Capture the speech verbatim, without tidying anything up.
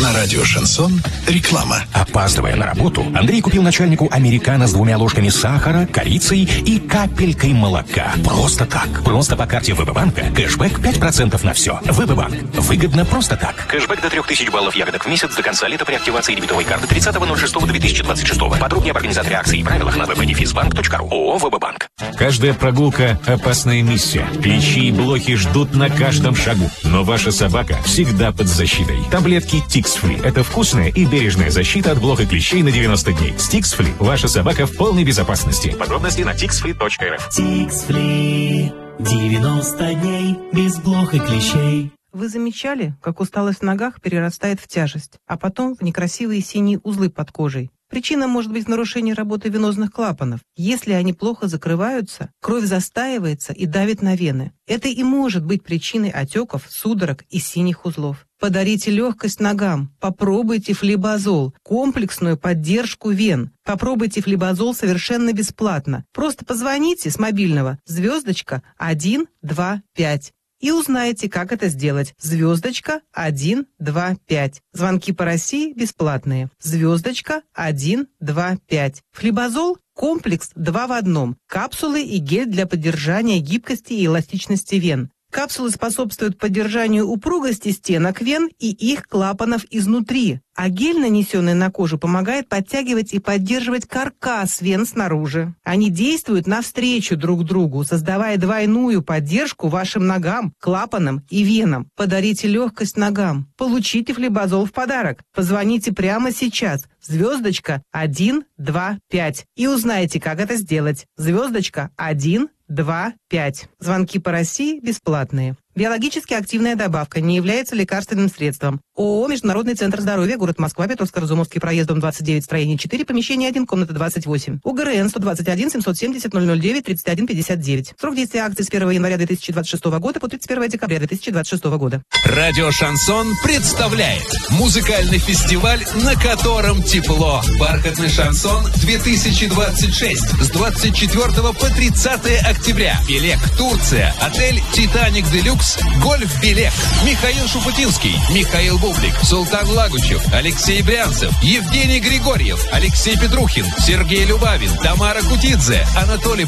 На радио «Шансон» реклама. Опаздывая на работу, Андрей купил начальнику американо с двумя ложками сахара, корицей и капелькой молока. Просто так. Просто по карте ВБ-банка. Кэшбэк пять процентов на все. ВБ-банк. Выгодно просто так. Кэшбэк до трех тысяч баллов ягодок в месяц до конца лета при активации дебетовой карты тридцатого ноль шестого две тысячи двадцать шестого. Подробнее об организаторе акций и правилах на вэ бэ дефис банк точка ру. ООО «ВБ-банк». Каждая прогулка – опасная миссия. Клещи и блохи ждут на каждом шагу. Но ваша собака всегда под защитой. Таблетки Тикс-Фри – это вкусная и бережная защита от блох и клещей на девяносто дней. С Тикс-Фри ваша собака в полной безопасности. Подробности на тикс фри точка эр эф. Тикс-Фри. девяносто дней без блох и клещей. Вы замечали, как усталость в ногах перерастает в тяжесть, а потом в некрасивые синие узлы под кожей? Причина может быть в нарушении работы венозных клапанов. Если они плохо закрываются, кровь застаивается и давит на вены. Это и может быть причиной отеков, судорог и синих узлов. Подарите легкость ногам. Попробуйте флибазол, комплексную поддержку вен. Попробуйте флибазол совершенно бесплатно. Просто позвоните с мобильного звездочка один два пять. И узнаете, как это сделать. Звездочка один два пять. Звонки по России бесплатные. Звездочка один два пять. Флибазол – комплекс два в одном. Капсулы и гель для поддержания гибкости и эластичности вен. Капсулы способствуют поддержанию упругости стенок вен и их клапанов изнутри, а гель, нанесенный на кожу, помогает подтягивать и поддерживать каркас вен снаружи. Они действуют навстречу друг другу, создавая двойную поддержку вашим ногам, клапанам и венам. Подарите легкость ногам. Получите флибазол в подарок. Позвоните прямо сейчас. Звездочка один два пять. И узнайте, как это сделать. Звездочка один два пять. Звонки по России бесплатные. Биологически активная добавка не является лекарственным средством. ООО «Международный центр здоровья», город Москва, Петровско-Разумовский проезд, дом двадцать девять, строение четыре, помещение один, комната двадцать восемь. УГРН сто двадцать один семьсот семьдесят ноль ноль девять тридцать один пятьдесят девять. Срок действия акции с первого января две тысячи двадцать шестого года по тридцать первого декабря две тысячи двадцать шестого года. Радио «Шансон» представляет музыкальный фестиваль, на котором тепло. Бархатный шансон две тысячи двадцать шесть с двадцать четвёртого по тридцатое октября. Белек, Турция, отель «Титаник Делюкс», Гольф Белек, Михаил Шуфутинский, Михаил Бублик, Султан Лагучев, Алексей Брянцев, Евгений Григорьев, Алексей Петрухин, Сергей Любавин, Тамара Кутидзе, Анатолий